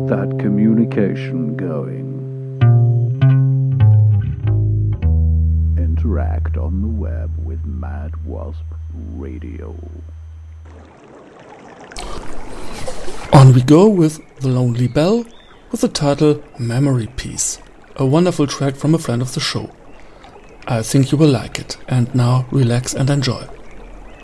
that communication going. Interact on the web with Mad Wasp Radio. On we go with The Lonely Bell with the title Memory Piece, a wonderful track from a friend of the show. I think you will like it, and now relax and enjoy.